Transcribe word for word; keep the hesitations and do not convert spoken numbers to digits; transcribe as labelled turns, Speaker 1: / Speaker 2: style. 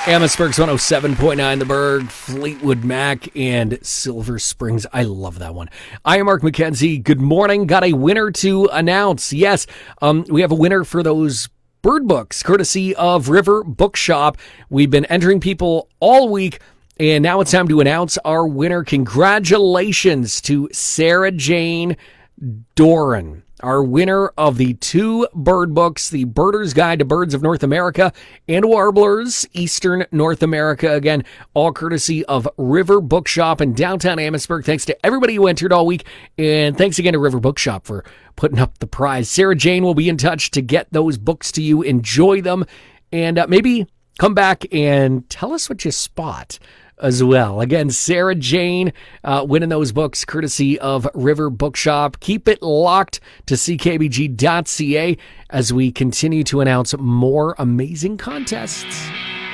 Speaker 1: Amherstburg's one oh seven point nine, The Berg, Fleetwood Mac, and Silver Springs. I love that one. I am Mark McKenzie. Good morning. Got a winner to announce. Yes, um, we have a winner for those bird books, courtesy of River Bookshop. We've been entering people all week, and now it's time to announce our winner. Congratulations to Sarah Jane Doran, our winner of the two bird books, The Birder's Guide to Birds of North America and Warblers, Eastern North America. Again, all courtesy of River Bookshop in downtown Amherstburg. Thanks to everybody who entered all week, and thanks again to River Bookshop for putting up the prize. Sarah Jane will be in touch to get those books to you. Enjoy them, and uh, maybe come back and tell us what you spot as well. Again, Sarah Jane uh, winning those books courtesy of River Bookshop. Keep it locked to c k b g dot c a as we continue to announce more amazing contests.